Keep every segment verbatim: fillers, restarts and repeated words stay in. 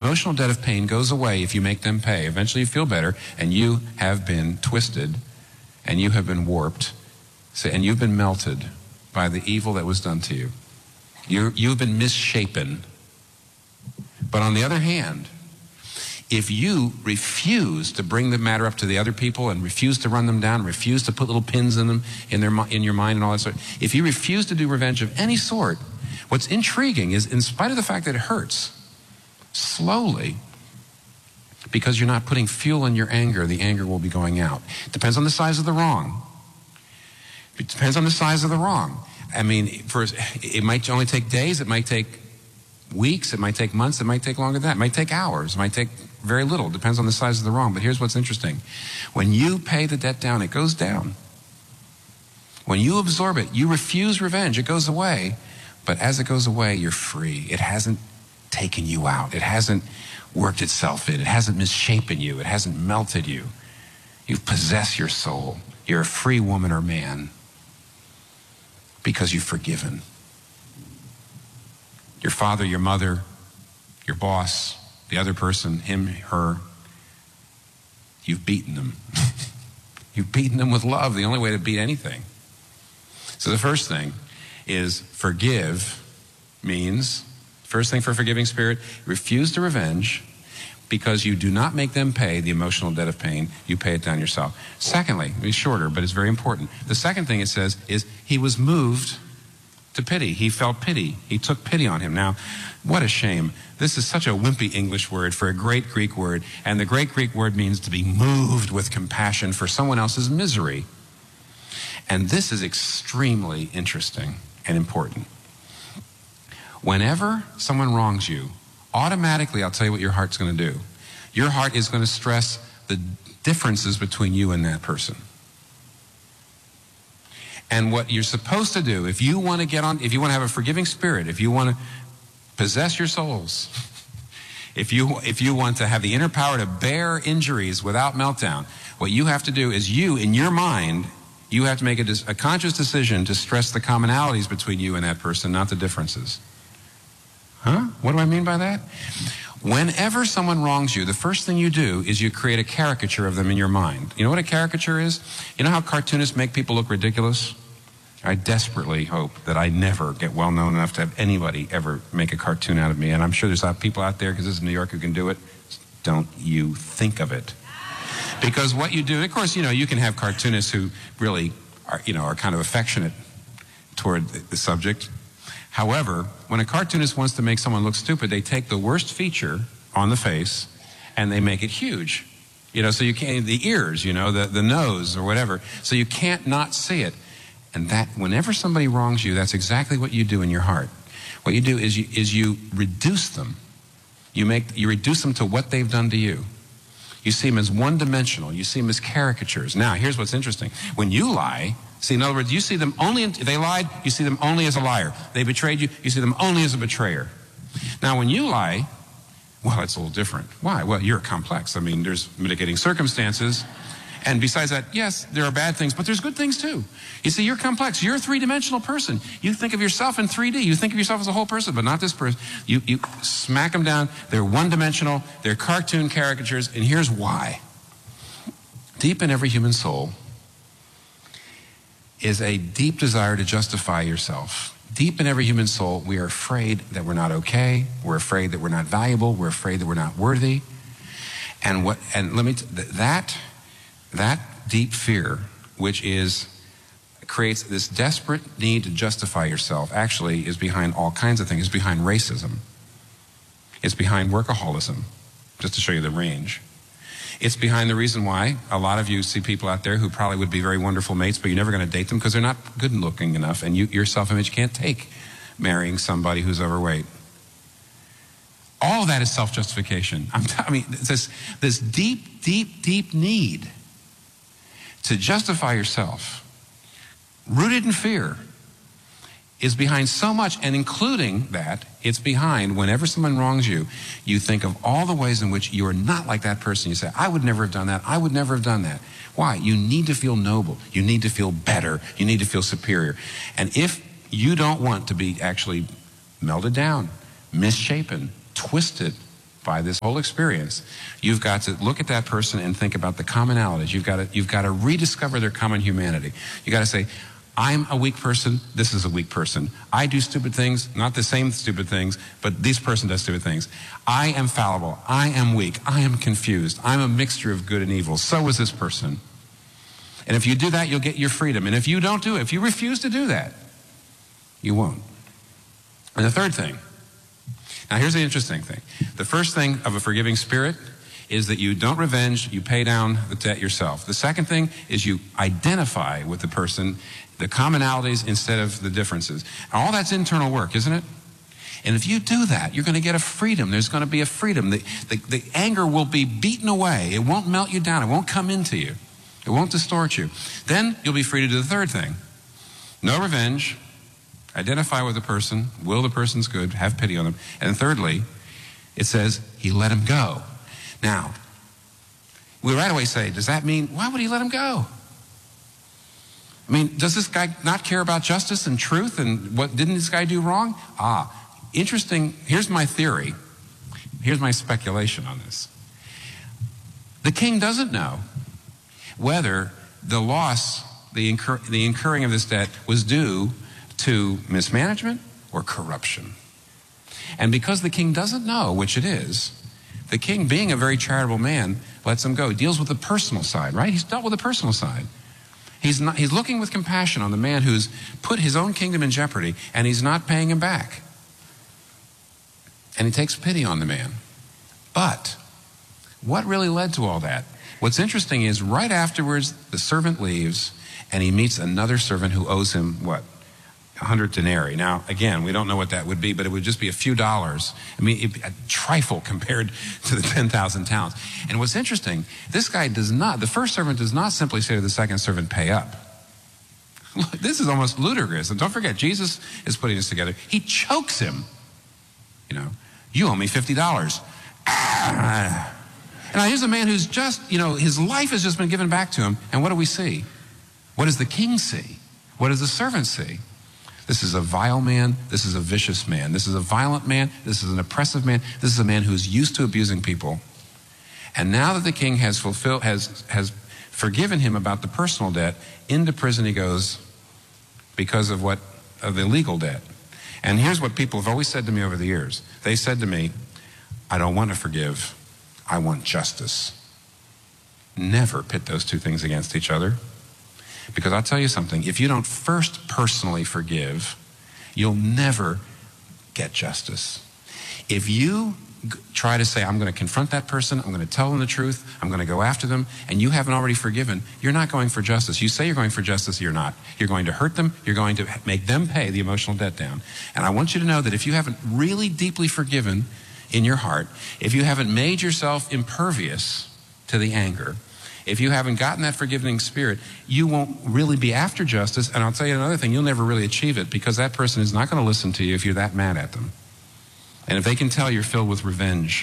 emotional debt of pain goes away if you make them pay. Eventually you feel better, and you have been twisted, and you have been warped, and you've been melted by the evil that was done to you. you you've been misshapen. But on the other hand, if you refuse to bring the matter up to the other people and refuse to run them down, refuse to put little pins in them, in their in your mind and all that sort, if you refuse to do revenge of any sort, what's intriguing is, in spite of the fact that it hurts, slowly, because you're not putting fuel in your anger, the anger will be going out. It depends on the size of the wrong. It depends on the size of the wrong. I mean, for, it might only take days, it might take weeks, it might take months, it might take longer than that. It might take hours, it might take very little. It depends on the size of the wrong. But here's what's interesting. When you pay the debt down, it goes down. When you absorb it, you refuse revenge, it goes away. But as it goes away, you're free. It hasn't taken you out. It hasn't worked itself in. It hasn't misshapen you. It hasn't melted you. You've possessed your soul. You're a free woman or man because you've forgiven. Your father, your mother, your boss, the other person, him, her, you've beaten them. You've beaten them with love, the only way to beat anything. So the first thing is forgive means, first thing for a forgiving spirit, refuse to revenge because you do not make them pay the emotional debt of pain. You pay it down yourself. Secondly, it's shorter, but it's very important. The second thing it says is he was moved to pity. He felt pity. He took pity on him. Now, what a shame. This is such a wimpy English word for a great Greek word, and the great Greek word means to be moved with compassion for someone else's misery. And this is extremely interesting and important. Whenever someone wrongs you, automatically, I'll tell you what your heart's going to do. Your heart is going to stress the differences between you and that person. And what you're supposed to do, if you want to get on, if you want to have a forgiving spirit, if you want to possess your souls, if you, if you want to have the inner power to bear injuries without meltdown, what you have to do is you, in your mind, you have to make a, a conscious decision to stress the commonalities between you and that person, not the differences. Huh? What do I mean by that? Whenever someone wrongs you, the first thing you do is you create a caricature of them in your mind. You know what a caricature is? You know how cartoonists make people look ridiculous? I desperately hope that I never get well known enough to have anybody ever make a cartoon out of me. And I'm sure there's people out there, because this is New York, who can do it. Don't you think of it. Because what you do, of course, you know, you can have cartoonists who really are, you know, are kind of affectionate toward the subject. However, when a cartoonist wants to make someone look stupid, they take the worst feature on the face and they make it huge. You know, so you can't, the ears, you know, the, the nose or whatever. So you can't not see it. And that, whenever somebody wrongs you, that's exactly what you do in your heart. What you do is you, is you reduce them. You make, you reduce them to what they've done to you. You see them as one-dimensional. You see them as caricatures. Now, here's what's interesting. When you lie, see, in other words, you see them only, if they lied, you see them only as a liar. They betrayed you, you see them only as a betrayer. Now, when you lie, well, it's a little different. Why? Well, you're complex. I mean, there's mitigating circumstances. And besides that, yes, there are bad things, but there's good things too. You see, you're complex. You're a three-dimensional person. You think of yourself in three D. You think of yourself as a whole person, but not this person. You, you smack them down. They're one-dimensional. They're cartoon caricatures, and here's why. Deep in every human soul is a deep desire to justify yourself. Deep in every human soul, we are afraid that we're not okay. We're afraid that we're not valuable. We're afraid that we're not worthy. And what? And let me t- that that deep fear, which is creates this desperate need to justify yourself, actually is behind all kinds of things. It's behind racism. It's behind workaholism, just to show you the range. It's behind the reason why a lot of you see people out there who probably would be very wonderful mates, but you're never going to date them because they're not good looking enough, and you, your self-image can't take marrying somebody who's overweight. All of that is self-justification. I'm t- I mean, this, this deep, deep, deep need to justify yourself, rooted in fear, is behind so much, and including that, it's behind whenever someone wrongs you, you think of all the ways in which you are not like that person. You say, I would never have done that. I would never have done that. Why? You need to feel noble. You need to feel better. You need to feel superior. And if you don't want to be actually melted down, misshapen, twisted, by this whole experience, you've got to look at that person and think about the commonalities. You've got to, you've got to rediscover their common humanity. You've got to say, I'm a weak person, this is a weak person. I do stupid things, not the same stupid things, but this person does stupid things. I am fallible, I am weak, I am confused, I'm a mixture of good and evil. So is this person. And if you do that, you'll get your freedom. And if you don't do it, if you refuse to do that, you won't. And the third thing, now here's the interesting thing. The first thing of a forgiving spirit is that you don't revenge, you pay down the debt yourself. The second thing is you identify with the person, the commonalities instead of the differences. And all that's internal work, isn't it? And if you do that, you're going to get a freedom. There's going to be a freedom. The, the, the anger will be beaten away. It won't melt you down. It won't come into you. It won't distort you. Then you'll be free to do the third thing. No revenge. Identify with the person. Will the person's good. Have pity on them. And thirdly, it says he let him go. Now, we right away say, does that mean, why would he let him go? I mean, does this guy not care about justice and truth and what didn't this guy do wrong? Ah, interesting. Here's my theory. Here's my speculation on this. The king doesn't know whether the loss, the, incur, the incurring of this debt was due to mismanagement or corruption. And because the king doesn't know which it is, the king, being a very charitable man, lets him go. He deals with the personal side, right? He's dealt with the personal side. He's, not, he's looking with compassion on the man who's put his own kingdom in jeopardy, and he's not paying him back. And he takes pity on the man. But what really led to all that? What's interesting is right afterwards, the servant leaves, and he meets another servant who owes him, what? A hundred denarii. Now, again, we don't know what that would be, but it would just be a few dollars. I mean, it, a trifle compared to the ten thousand talents. And what's interesting, this guy does not, the first servant does not simply say to the second servant, pay up. Look, this is almost ludicrous. And don't forget, Jesus is putting this together. He chokes him. You know, you owe me fifty dollars. Ah. And now here's a man who's just, you know, his life has just been given back to him. And what do we see? What does the king see? What does the servant see? This is a vile man. This is a vicious man. This is a violent man. This is an oppressive man. This is a man who's used to abusing people. And now that the king has fulfilled, has, has forgiven him about the personal debt, into prison he goes because of what, of the legal debt. And here's what people have always said to me over the years. They said to me, I don't want to forgive. I want justice. Never pit those two things against each other. Because I'll tell you something, if you don't first personally forgive, you'll never get justice. If you try to say, I'm going to confront that person, I'm going to tell them the truth, I'm going to go after them, and you haven't already forgiven, you're not going for justice. You say you're going for justice, you're not. You're going to hurt them, you're going to make them pay the emotional debt down. And I want you to know that if you haven't really deeply forgiven in your heart, if you haven't made yourself impervious to the anger, if you haven't gotten that forgiving spirit, you won't really be after justice. And I'll tell you another thing, you'll never really achieve it because that person is not going to listen to you if you're that mad at them. And if they can tell you're filled with revenge.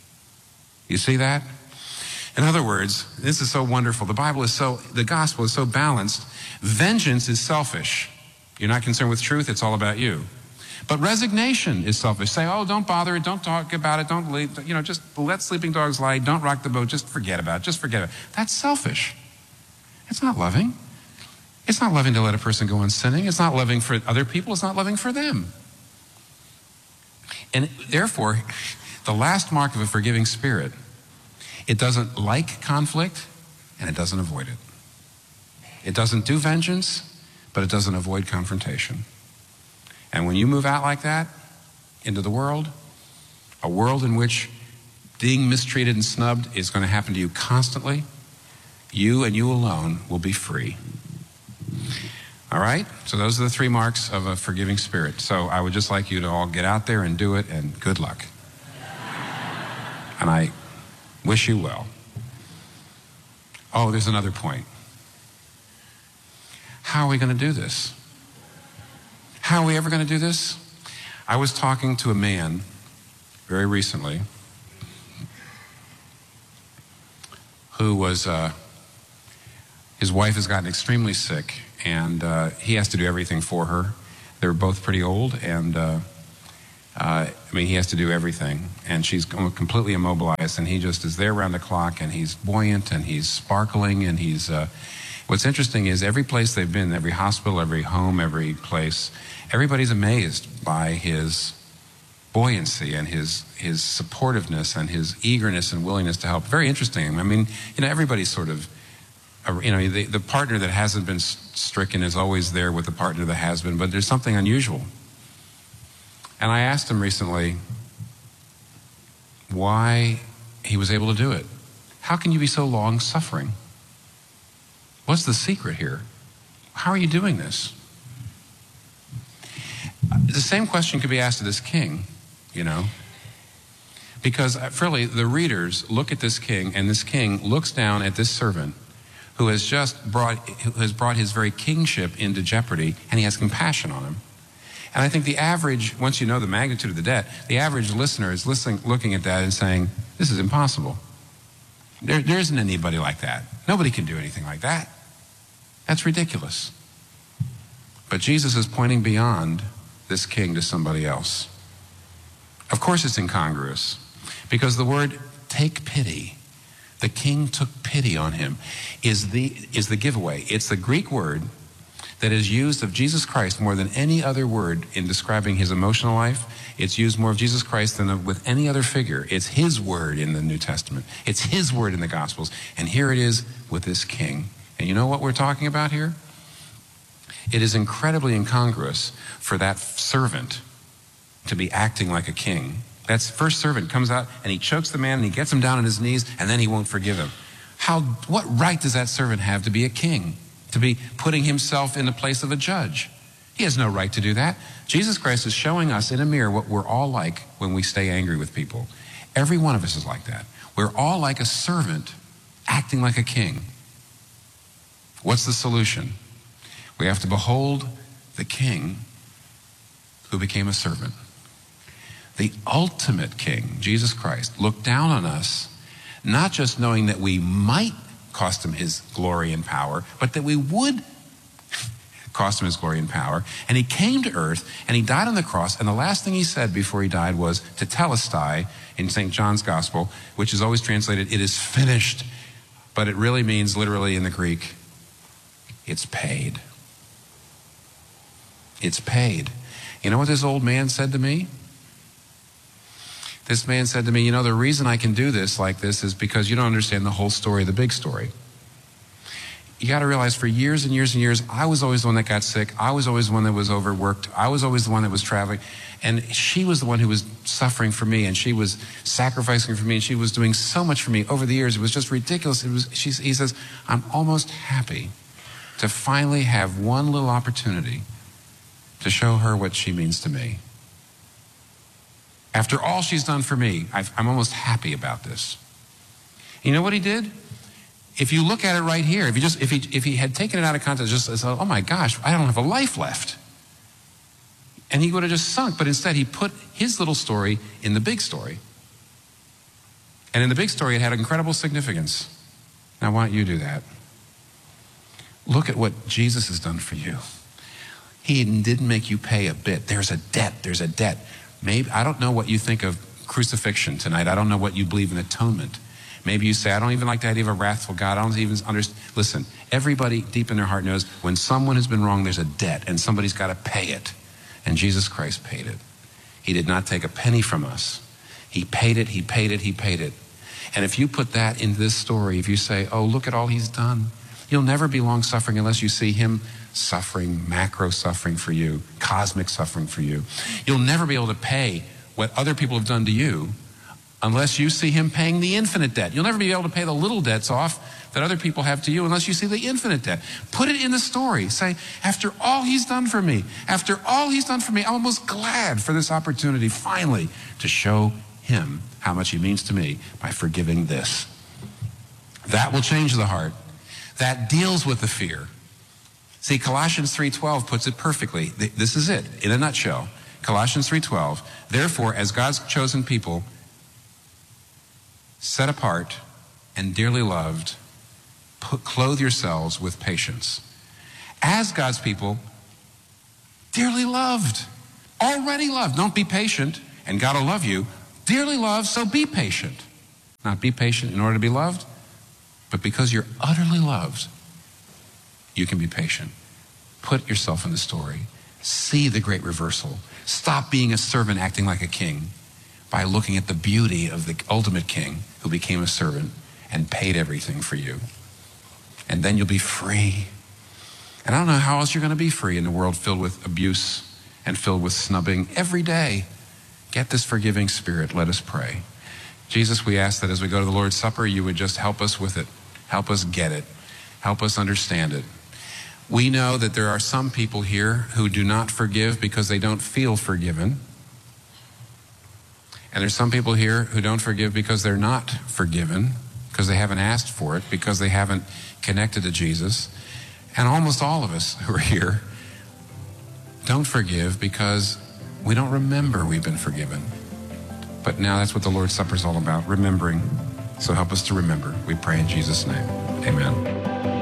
You see that? In other words, this is so wonderful. The Bible is so, the gospel is so balanced. Vengeance is selfish. You're not concerned with truth, it's all about you. But resignation is selfish. Say, oh, don't bother it, don't talk about it, don't leave, you know, just let sleeping dogs lie, don't rock the boat, just forget about it, just forget it. That's selfish. It's not loving. It's not loving to let a person go on sinning. It's not loving for other people, it's not loving for them. And therefore, the last mark of a forgiving spirit, it doesn't like conflict and it doesn't avoid it. It doesn't do vengeance, but it doesn't avoid confrontation. And when you move out like that into the world, a world in which being mistreated and snubbed is going to happen to you constantly, you and you alone will be free. All right? So those are the three marks of a forgiving spirit. So I would just like you to all get out there and do it, and good luck. And I wish you well. Oh, there's another point. How are we going to do this? How are we ever going to do this? I was talking to a man very recently who was, uh, his wife has gotten extremely sick, and uh, he has to do everything for her. They're both pretty old, and uh, Uh, I mean, he has to do everything, and she's completely immobilized, and he just is there around the clock, and he's buoyant, and he's sparkling, and he's... Uh, what's interesting is every place they've been, every hospital, every home, every place, everybody's amazed by his buoyancy and his his supportiveness and his eagerness and willingness to help. Very interesting. I mean, you know, everybody's sort of, you know, the, the partner that hasn't been stricken is always there with the partner that has been, but there's something unusual. And I asked him recently why he was able to do it. How can you be so long suffering? What's the secret here? How are you doing this? The same question could be asked of this king, you know, because really the readers look at this king, and this king looks down at this servant who has just brought, who has brought his very kingship into jeopardy, and he has compassion on him. And I think the average, once you know the magnitude of the debt, the average listener is listening, looking at that and saying, this is impossible. There, there isn't anybody like that. Nobody can do anything like that. That's ridiculous. But Jesus is pointing beyond this king to somebody else. Of course it's incongruous, because the word take pity, the king took pity on him, is the, is the giveaway. It's the Greek word that is used of Jesus Christ more than any other word in describing his emotional life. It's used more of Jesus Christ than of, with any other figure. It's his word in the New Testament. It's his word in the Gospels. And here it is with this king. And you know what we're talking about here? It is incredibly incongruous for that servant to be acting like a king. That first servant comes out and he chokes the man and he gets him down on his knees, and then he won't forgive him. How, what right does that servant have to be a king? To be putting himself in the place of a judge? He has no right to do that. Jesus Christ is showing us in a mirror what we're all like when we stay angry with people. Every one of us is like that. We're all like a servant acting like a king. What's the solution? We have to behold the king who became a servant. The ultimate king, Jesus Christ, looked down on us, not just knowing that we might cost him his glory and power, but that we would cost him his glory and power. And he came to earth and he died on the cross. And the last thing he said before he died was tetelestai in Saint John's Gospel, which is always translated, it is finished. But it really means literally in the Greek, it's paid. It's paid. You know what this old man said to me? This man said to me, you know, the reason I can do this like this is because you don't understand the whole story, the big story. You got to realize for years and years and years, I was always the one that got sick. I was always the one that was overworked. I was always the one that was traveling. And she was the one who was suffering for me, and she was sacrificing for me, and she was doing so much for me over the years. It was just ridiculous. It was, she, he says, I'm almost happy to finally have one little opportunity to show her what she means to me. After all she's done for me, I've, I'm almost happy about this. You know what he did? If you look at it right here, if he just if he if he had taken it out of context, just said, oh my gosh, I don't have a life left, and he would have just sunk. But instead, he put his little story in the big story, and in the big story, it had incredible significance. Now, why don't you do that? Look at what Jesus has done for you. He didn't make you pay a bit. There's a debt. There's a debt. Maybe, I don't know what you think of crucifixion tonight. I don't know what you believe in atonement. Maybe you say, I don't even like the idea of a wrathful God. I don't even understand. Listen, everybody deep in their heart knows when someone has been wrong, there's a debt, and somebody's got to pay it. And Jesus Christ paid it. He did not take a penny from us. He paid it, he paid it, he paid it. And if you put that into this story, if you say, oh, look at all he's done, you'll never be long suffering unless you see him suffering, macro suffering for you, cosmic suffering for you. You'll never be able to pay what other people have done to you unless you see him paying the infinite debt. You'll never be able to pay the little debts off that other people have to you unless you see the infinite debt. Put it in the story. Say, after all he's done for me, after all he's done for me, I'm almost glad for this opportunity finally to show him how much he means to me by forgiving this. That will change the heart. That deals with the fear. See, Colossians three twelve puts it perfectly. This is it, in a nutshell. Colossians three twelve, therefore, as God's chosen people, set apart and dearly loved, put, clothe yourselves with patience. As God's people, dearly loved, already loved. Don't be patient. And God will love you, dearly loved, so be patient. Not be patient in order to be loved, but because you're utterly loved, you can be patient. Put yourself in the story. See the great reversal. Stop being a servant acting like a king by looking at the beauty of the ultimate king who became a servant and paid everything for you. And then you'll be free. And I don't know how else you're going to be free in a world filled with abuse and filled with snubbing every day. Get this forgiving spirit. Let us pray. Jesus, we ask that as we go to the Lord's Supper, you would just help us with it. Help us get it. Help us understand it. We know that there are some people here who do not forgive because they don't feel forgiven. And there's some people here who don't forgive because they're not forgiven, because they haven't asked for it, because they haven't connected to Jesus. And almost all of us who are here don't forgive because we don't remember we've been forgiven. But now that's what the Lord's Supper is all about, remembering. So help us to remember. We pray in Jesus' name. Amen.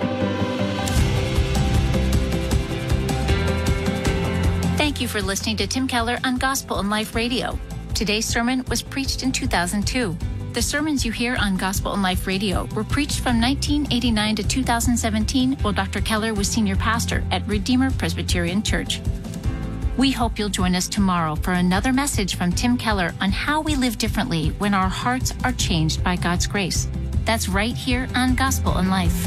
Thank you for listening to Tim Keller on Gospel and Life Radio. Today's sermon was preached in two thousand two. The sermons you hear on Gospel and Life Radio were preached from nineteen eighty-nine to two thousand seventeen while Doctor Keller was senior pastor at Redeemer Presbyterian Church. We hope you'll join us tomorrow for another message from Tim Keller on how we live differently when our hearts are changed by God's grace. That's right here on Gospel and Life.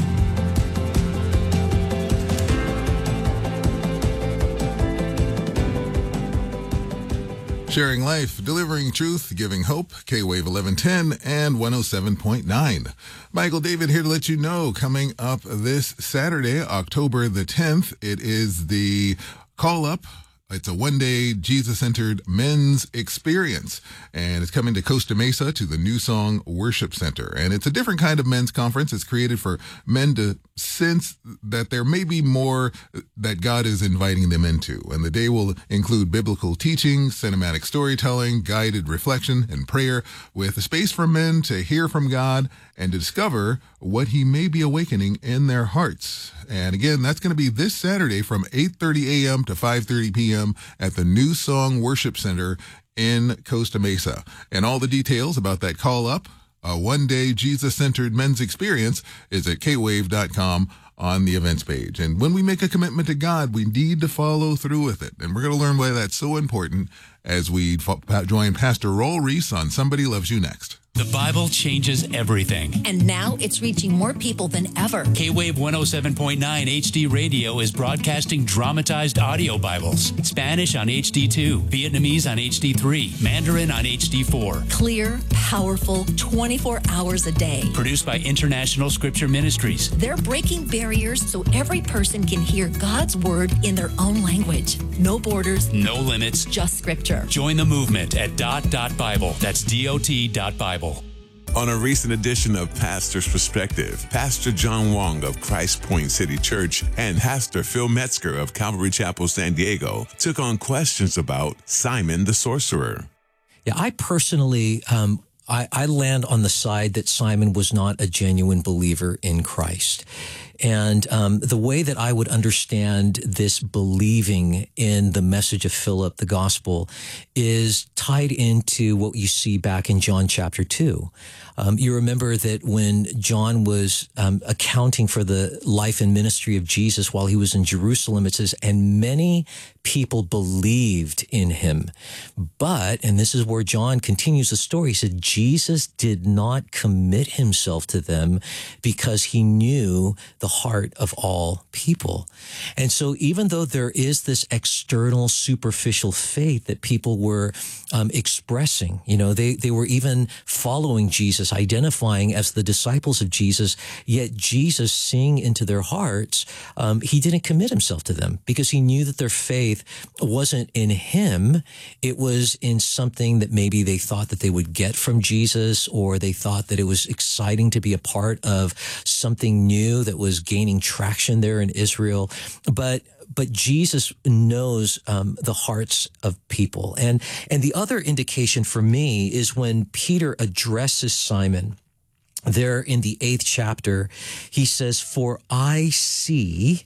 Sharing life, delivering truth, giving hope, K-Wave eleven ten and one oh seven point nine. Michael David here to let you know, coming up this Saturday, October the tenth, it is the Call Up. It's a one-day Jesus-centered men's experience, and it's coming to Costa Mesa to the New Song Worship Center. And it's a different kind of men's conference. It's created for men to sense that there may be more that God is inviting them into. And the day will include biblical teaching, cinematic storytelling, guided reflection, and prayer, with a space for men to hear from God and to discover what he may be awakening in their hearts. And again, that's going to be this Saturday from eight thirty a.m. to five thirty p.m. at the New Song Worship Center in Costa Mesa. And all the details about that call up, a one-day Jesus-centered men's experience, is at k wave dot com on the events page. And when we make a commitment to God, we need to follow through with it. And we're going to learn why that's so important as we join Pastor Roel Reese on Somebody Loves You Next. The Bible changes everything. And now it's reaching more people than ever. K-Wave one oh seven point nine H D Radio is broadcasting dramatized audio Bibles. Spanish on H D two, Vietnamese on H D three, Mandarin on H D four. Clear, powerful, twenty-four hours a day. Produced by International Scripture Ministries. They're breaking barriers so every person can hear God's Word in their own language. No borders. No limits. Just Scripture. Join the movement at dot dot Bible. That's D O T dot Bible. On a recent edition of Pastor's Perspective, Pastor John Wong of Christ Point City Church and Pastor Phil Metzger of Calvary Chapel, San Diego, took on questions about Simon the Sorcerer. Yeah, I personally, um, I, I land on the side that Simon was not a genuine believer in Christ. And um, the way that I would understand this believing in the message of Philip, the gospel, is tied into what you see back in John chapter two. Um, you remember that when John was um, accounting for the life and ministry of Jesus while he was in Jerusalem, it says, and many people believed in him. But, and this is where John continues the story, he said, Jesus did not commit himself to them because he knew the heart of all people. And so even though there is this external superficial faith that people were um, expressing, you know, they, they were even following Jesus, identifying as the disciples of Jesus, yet Jesus, seeing into their hearts, um, he didn't commit himself to them because he knew that their faith wasn't in him. It was in something that maybe they thought that they would get from Jesus, or they thought that it was exciting to be a part of something new that was gaining traction there in Israel. But But Jesus knows um, the hearts of people. And, and the other indication for me is when Peter addresses Simon there in the eighth chapter, he says, for I see,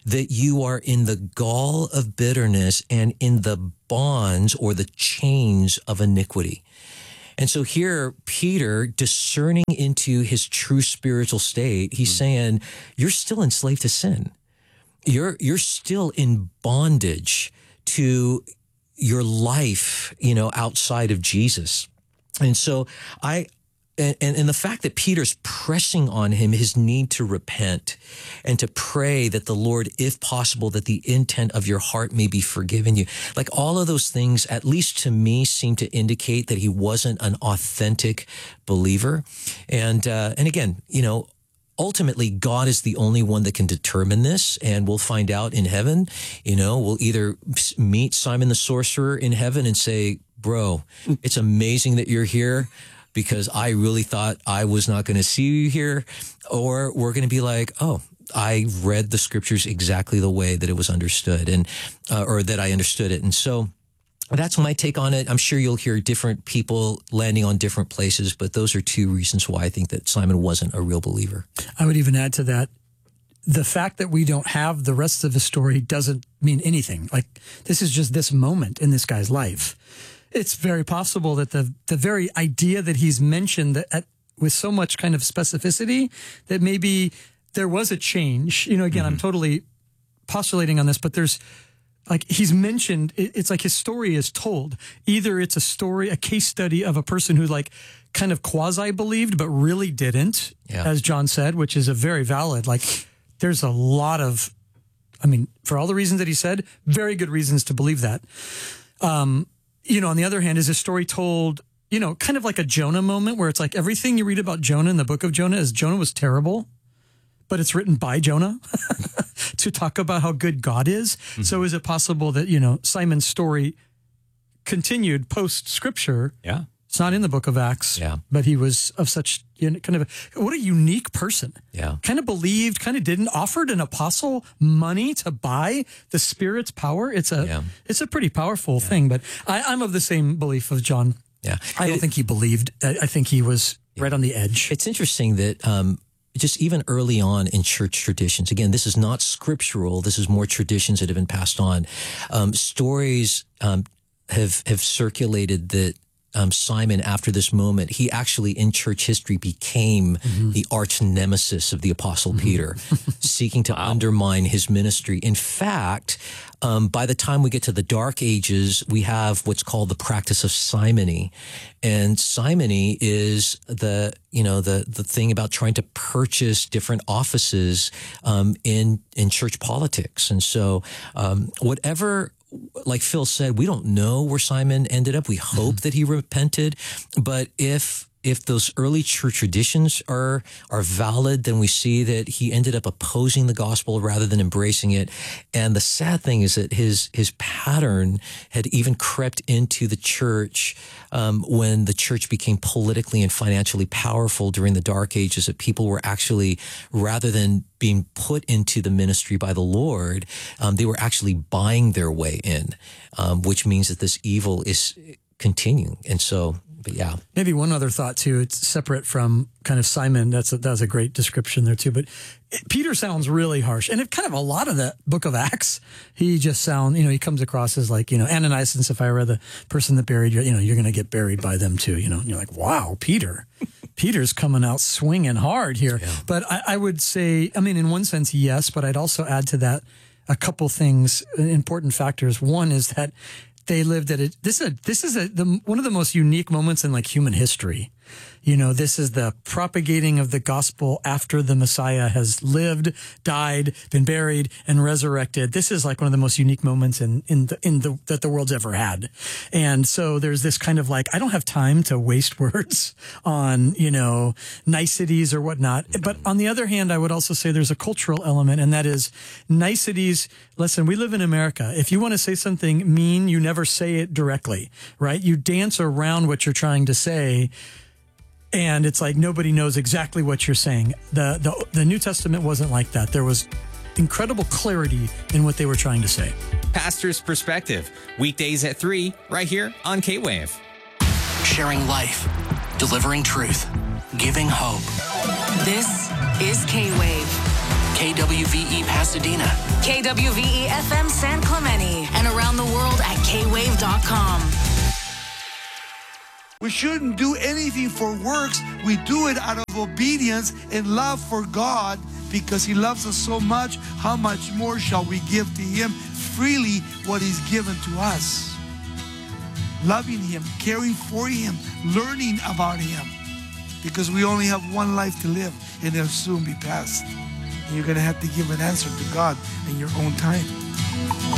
that you are in the gall of bitterness and in the bonds or the chains of iniquity. And so here, Peter, discerning into his true spiritual state, he's mm-hmm. saying, you're still enslaved to sin. You're, you're still in bondage to your life, you know, outside of Jesus. And so I, and, and, and the fact that Peter's pressing on him his need to repent and to pray that the Lord, if possible, that the intent of your heart may be forgiven you. Like all of those things, at least to me, seem to indicate that he wasn't an authentic believer. And, uh, and again, you know, ultimately, God is the only one that can determine this, and we'll find out in heaven. You know, we'll either meet Simon the sorcerer in heaven and say, bro, it's amazing that you're here because I really thought I was not going to see you here. Or we're going to be like, oh, I read the scriptures exactly the way that it was understood and, uh, or that I understood it. And so that's my take on it. I'm sure you'll hear different people landing on different places, but those are two reasons why I think that Simon wasn't a real believer. I would even add to that, the fact that we don't have the rest of the story doesn't mean anything. Like, this is just this moment in this guy's life. It's very possible that the the very idea that he's mentioned that at, with so much kind of specificity, that maybe there was a change. You know, again, mm-hmm. I'm totally postulating on this, but there's, like, he's mentioned, it's like his story is told. Either it's a story, a case study of a person who, like, kind of quasi-believed, but really didn't, yeah. as John said, which is a very valid, like, there's a lot of, I mean, for all the reasons that he said, very good reasons to believe that. Um, you know, on the other hand, is a story told, you know, kind of like a Jonah moment where it's like everything you read about Jonah in the book of Jonah is Jonah was terrible, but it's written by Jonah to talk about how good God is. Mm-hmm. So is it possible that, you know, Simon's story continued post-scripture? Yeah. It's not in the book of Acts, yeah. but he was of such, you know, kind of, a, what a unique person. Yeah. Kind of believed, kind of didn't, offered an apostle money to buy the Spirit's power. It's a, yeah. it's a pretty powerful yeah. thing, but I, I'm of the same belief of John. Yeah. I don't it, think he believed. I, I think he was yeah. right on the edge. It's interesting that, um, just even early on in church traditions, again, this is not scriptural. This is more traditions that have been passed on. Um, stories um, have have circulated that um, Simon, after this moment, he actually in church history became mm-hmm. the arch nemesis of the Apostle mm-hmm. Peter, seeking to wow. undermine his ministry. In fact, um, by the time we get to the Dark Ages, we have what's called the practice of simony. And simony is the, you know, the, the thing about trying to purchase different offices um, in, in church politics. And so um, whatever, like Phil said, we don't know where Simon ended up. We hope that he repented. But if if those early church traditions are are valid, then we see that he ended up opposing the gospel rather than embracing it. And the sad thing is that his his pattern had even crept into the church um, when the church became politically and financially powerful during the Dark Ages, that people were actually, rather than being put into the ministry by the Lord, um, they were actually buying their way in, um, which means that this evil is continuing. And so, but yeah. Maybe one other thought too, it's separate from kind of Simon. That's a, that's a great description there too. But it, Peter sounds really harsh. And it kind of a lot of the book of Acts, he just sound, you know, he comes across as like, you know, Ananias and Sapphira, the person that buried you, you know, you're going to get buried by them too, you know, and you're like, wow, Peter, Peter's coming out swinging hard here. Yeah. But I, I would say, I mean, in one sense, yes, but I'd also add to that a couple things, important factors. One is that they lived at it. This is a, this is a, the, one of the most unique moments in like human history. You know, this is the propagating of the gospel after the Messiah has lived, died, been buried, and resurrected. This is like one of the most unique moments in, in the, in the, that the world's ever had. And so there's this kind of like, I don't have time to waste words on, you know, niceties or whatnot. But on the other hand, I would also say there's a cultural element, and that is niceties. Listen, we live in America. If you want to say something mean, you never say it directly, right? You dance around what you're trying to say. And it's like nobody knows exactly what you're saying. The, the the New Testament wasn't like that. There was incredible clarity in what they were trying to say. Pastor's Perspective, weekdays at three, right here on K-Wave. Sharing life, delivering truth, giving hope. This is K-Wave. K W V E Pasadena, K W V E F M San Clemente, and around the world at K wave dot com. We shouldn't do anything for works. We do it out of obedience and love for God, because He loves us so much. How much more shall we give to Him freely what He's given to us? Loving Him, caring for Him, learning about Him. Because we only have one life to live, and it'll soon be past. And you're going to have to give an answer to God in your own time.